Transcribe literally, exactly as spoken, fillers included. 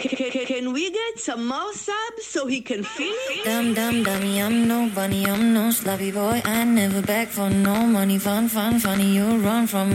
Can, can, can we get some more subs so he can feel it? Dumb, dumb, dummy, I'm no bunny, I'm no sloppy boy. I never beg for no money, fun, fun, funny, you run from